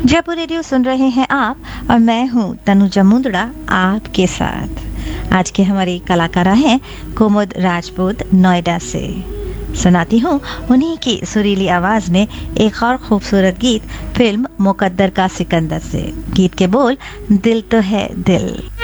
Jaipur radio सुन रहे हैं आप और मैं हूँ तनुजा मुंदड़ा आपके साथ। आज के हमारे कलाकार हैं कुमुद राजपूत नोएडा से। सुनाती हूँ उन्हीं की सुरीली आवाज में एक और खूबसूरत गीत फिल्म मुकद्दर का सिकंदर से। गीत के बोल दिल तो है दिल।